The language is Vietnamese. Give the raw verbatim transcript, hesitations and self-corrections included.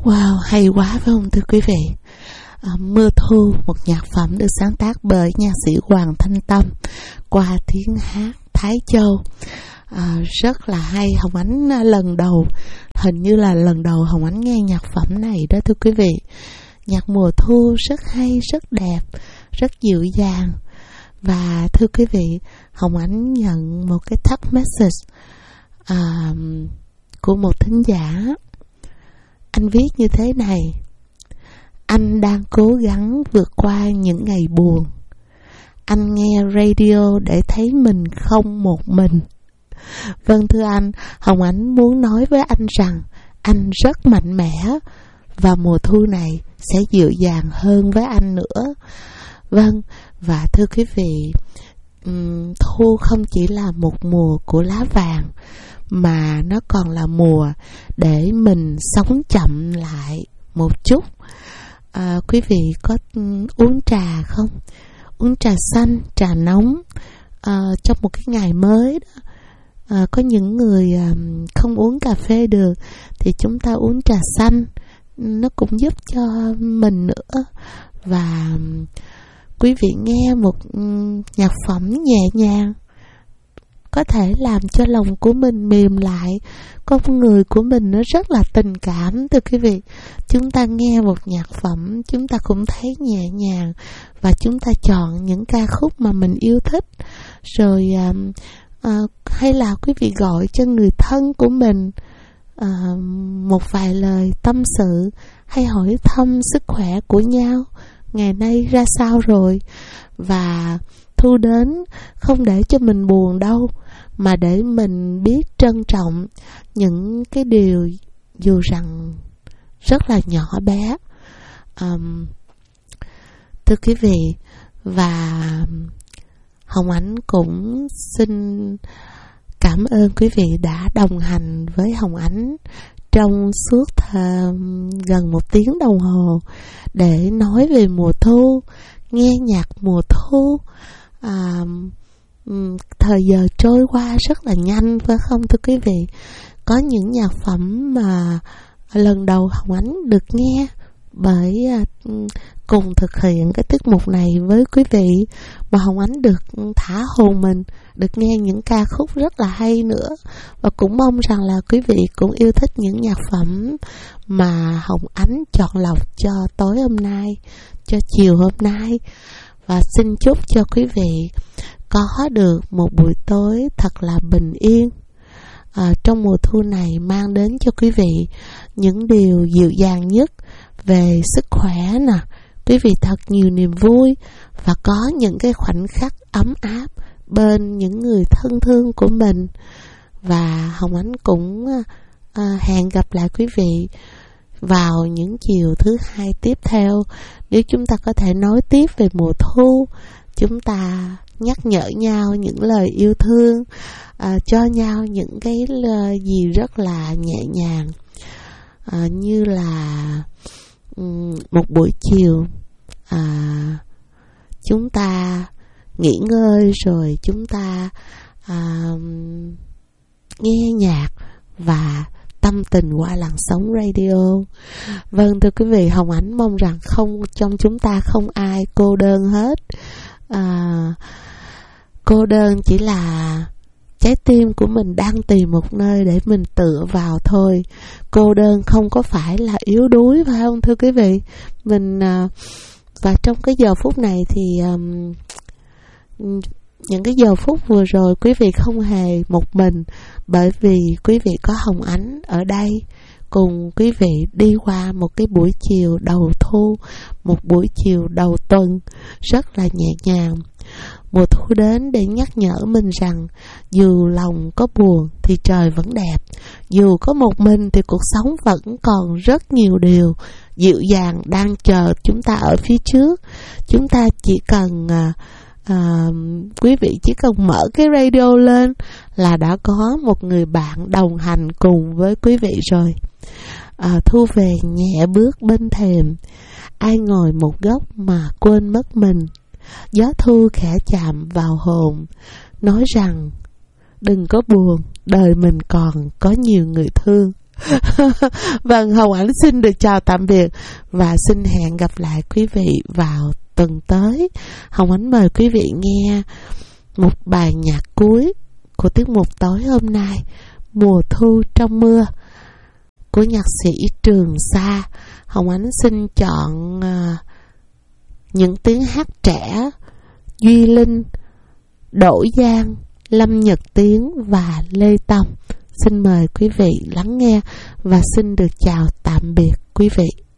Wow, hay quá phải không thưa quý vị? À, Mưa Thu, một nhạc phẩm được sáng tác bởi nhạc sĩ Hoàng Thanh Tâm qua tiếng hát Thái Châu. À, rất là hay. Hồng Ánh lần đầu, hình như là lần đầu Hồng Ánh nghe nhạc phẩm này đó thưa quý vị. Nhạc mùa thu rất hay, rất đẹp, rất dịu dàng. Và thưa quý vị, Hồng Ánh nhận một cái text message à, của một thính giả. Anh viết như thế này: anh đang cố gắng vượt qua những ngày buồn. Anh nghe radio để thấy mình không một mình. Vâng thưa anh, Hồng Ánh muốn nói với anh rằng anh rất mạnh mẽ và mùa thu này sẽ dịu dàng hơn với anh nữa. Vâng, và thưa quý vị, um, thu không chỉ là một mùa của lá vàng, mà nó còn là mùa để mình sống chậm lại một chút. À, quý vị có um, uống trà không? Uống trà xanh, trà nóng à, trong một cái ngày mới đó. À, có những người um, không uống cà phê được thì chúng ta uống trà xanh, nó cũng giúp cho mình nữa. Và um, quý vị nghe một um, nhạc phẩm nhẹ nhàng có thể làm cho lòng của mình mềm lại, con người của mình nó rất là tình cảm thưa quý vị. Chúng ta nghe một nhạc phẩm, chúng ta cũng thấy nhẹ nhàng, và chúng ta chọn những ca khúc mà mình yêu thích. Rồi à, à, hay là quý vị gọi cho người thân của mình à, một vài lời tâm sự, hay hỏi thăm sức khỏe của nhau, ngày nay ra sao rồi. Và thu đến không để cho mình buồn đâu, mà để mình biết trân trọng những cái điều dù rằng rất là nhỏ bé. um, Thưa quý vị, và Hồng Ánh cũng xin cảm ơn quý vị đã đồng hành với Hồng Ánh trong suốt thờ, gần một tiếng đồng hồ để nói về mùa thu, nghe nhạc mùa thu. à, Thời giờ trôi qua rất là nhanh phải không thưa quý vị? Có những nhạc phẩm mà lần đầu Hồng Ánh được nghe bởi cùng thực hiện cái tiết mục này với quý vị, mà Hồng Ánh được thả hồn mình, được nghe những ca khúc rất là hay nữa. Và cũng mong rằng là quý vị cũng yêu thích những nhạc phẩm mà Hồng Ánh chọn lọc cho tối hôm nay, cho chiều hôm nay. Và xin chúc cho quý vị có được một buổi tối thật là bình yên à, trong mùa thu này, mang đến cho quý vị những điều dịu dàng nhất về sức khỏe nè, quý vị thật nhiều niềm vui, và có những cái khoảnh khắc ấm áp bên những người thân thương của mình. Và Hồng Ánh cũng à, hẹn gặp lại quý vị vào những chiều thứ hai tiếp theo, nếu chúng ta có thể nói tiếp về mùa thu. Chúng ta nhắc nhở nhau những lời yêu thương, à, cho nhau những cái lời gì rất là nhẹ nhàng, à, như là um, một buổi chiều à, chúng ta nghỉ ngơi rồi chúng ta à, nghe nhạc và tâm tình qua làn sóng radio. Vâng thưa quý vị, Hồng Ánh mong rằng không trong chúng ta không ai cô đơn hết. À, cô đơn chỉ là trái tim của mình đang tìm một nơi để mình tựa vào thôi. Cô đơn không có phải là yếu đuối phải không thưa quý vị? Mình à, và trong cái giờ phút này thì um, những cái giờ phút vừa rồi quý vị không hề một mình, bởi vì quý vị có Hồng Ánh ở đây cùng quý vị đi qua một cái buổi chiều đầu thu, một buổi chiều đầu tuần rất là nhẹ nhàng. Mùa thu đến để nhắc nhở mình rằng dù lòng có buồn thì trời vẫn đẹp, dù có một mình thì cuộc sống vẫn còn rất nhiều điều dịu dàng đang chờ chúng ta ở phía trước. Chúng ta chỉ cần à, à, quý vị chỉ cần mở cái radio lên là đã có một người bạn đồng hành cùng với quý vị rồi. À, thu về nhẹ bước bên thềm, ai ngồi một góc mà quên mất mình. Gió thu khẽ chạm vào hồn, nói rằng đừng có buồn, đời mình còn có nhiều người thương. Vâng, Hồng Ánh xin được chào tạm biệt và xin hẹn gặp lại quý vị vào tuần tới. Hồng Ánh mời quý vị nghe một bài nhạc cuối của tiết mục tối hôm nay, Mùa Thu Trong Mưa, của nhạc sĩ Trường Sa. Hồng Ánh xin chọn uh, những tiếng hát trẻ Duy Linh, Đỗ Giang, Lâm Nhật Tiến và Lê Tâm. Xin mời quý vị lắng nghe và xin được chào tạm biệt quý vị.